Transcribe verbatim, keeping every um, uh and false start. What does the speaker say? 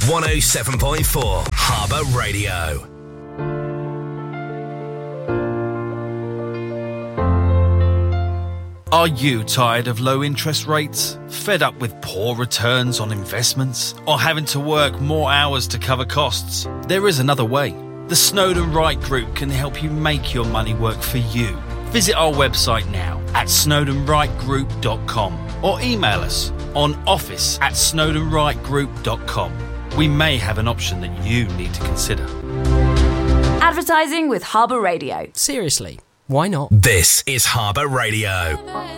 one oh seven point four Harbour Radio. Are you tired of low interest rates? Fed up with poor returns on investments? Or having to work more hours to cover costs? There is another way. The Snowden Wright Group can help you make your money work for you. Visit our website now at snowden wright group dot com or email us on office at snowden wright group dot com. We may have an option that you need to consider. Advertising with Harbour Radio. Seriously, why not? This is Harbour Radio.